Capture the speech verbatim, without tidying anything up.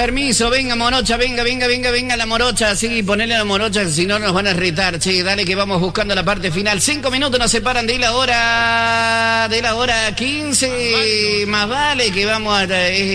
Permiso, venga, morocha, venga, venga, venga, venga la morocha. Sí, ponele a la morocha, si no nos van a retar. Che, dale que vamos buscando la parte final. Cinco minutos nos separan de la hora, de la hora quince. Más vale que vamos a...